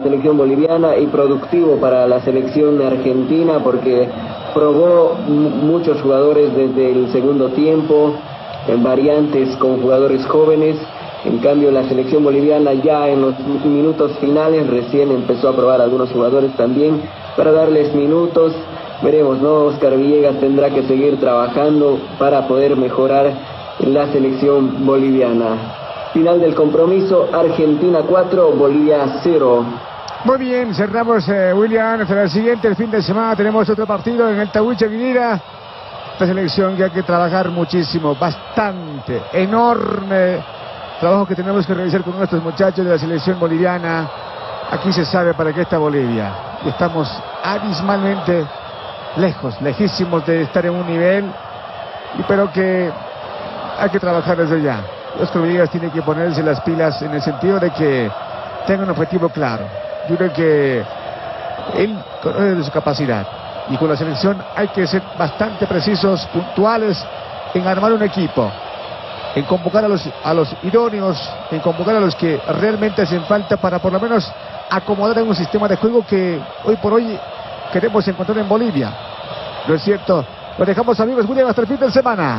selección boliviana y productivo para la selección argentina porque probó muchos jugadores desde el segundo tiempo, en variantes con jugadores jóvenes. En cambio la selección boliviana ya en los minutos finales recién empezó a probar algunos jugadores también para darles minutos. Veremos, ¿no? Oscar Villegas tendrá que seguir trabajando para poder mejorar la selección boliviana. Final del compromiso, Argentina 4, Bolivia 0. Muy bien, cerramos, William. Hasta el siguiente, el fin de semana tenemos otro partido en el Tahuiche Guinira. La selección que hay que trabajar muchísimo, bastante, enorme trabajo que tenemos que realizar con nuestros muchachos de la selección boliviana. Aquí se sabe para qué está Bolivia. Y estamos abismalmente lejos, lejísimos de estar en un nivel, pero que hay que trabajar desde ya. Oscar Villegas tiene que ponerse las pilas en el sentido de que tenga un objetivo claro. Yo creo que él conoce de su capacidad. Y con la selección hay que ser bastante precisos, puntuales en armar un equipo, en convocar a los idóneos, en convocar a los que realmente hacen falta para por lo menos acomodar en un sistema de juego que hoy por hoy queremos encontrar en Bolivia. ¿No es cierto? Lo dejamos, amigos, William, hasta el fin de semana.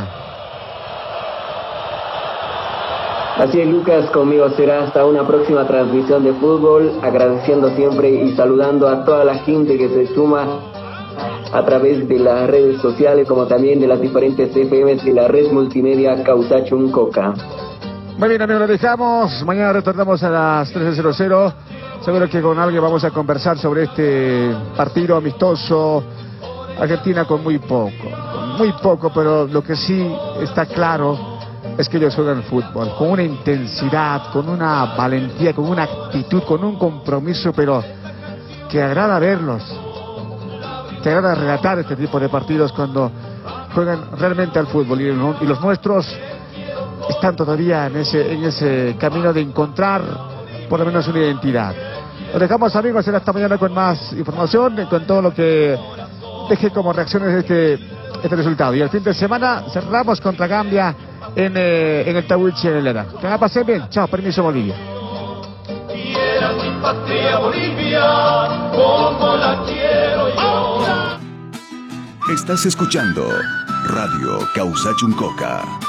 Así es, Lucas, conmigo será hasta una próxima transmisión de fútbol, agradeciendo siempre y saludando a toda la gente que se suma a través de las redes sociales, como también de las diferentes FMs de la red multimedia Causachun Coca. Muy bien, amigos, lo dejamos. Mañana retornamos a las 13:00. Seguro que con alguien vamos a conversar sobre este partido amistoso. Argentina con muy poco, pero lo que sí está claro es que ellos juegan fútbol con una intensidad, con una valentía, con una actitud, con un compromiso, pero que agrada verlos, que agrada relatar este tipo de partidos cuando juegan realmente al fútbol. Y los nuestros están todavía en ese camino de encontrar por lo menos una identidad. Lo dejamos, amigos, será hasta mañana con más información, con todo lo que deje como reacciones este resultado. Y el fin de semana cerramos contra Gambia en el Tahuiche Guinira. Que la pasen bien. Chao, permiso, Bolivia. Quiera mi patria Bolivia, como la quiero yo. Estás escuchando Radio Causachun Coca.